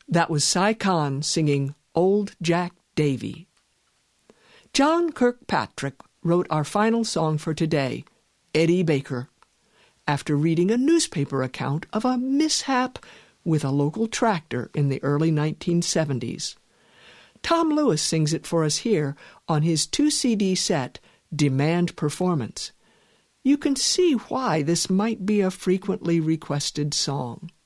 That was Cy Kahn singing Old Jack Davy. John Kirkpatrick wrote our final song for today, Eddie Baker, after reading a newspaper account of a mishap with a local tractor in the early 1970s. Tom Lewis sings it for us here on his 2-CD set, Demand Performance. You can see why this might be a frequently requested song.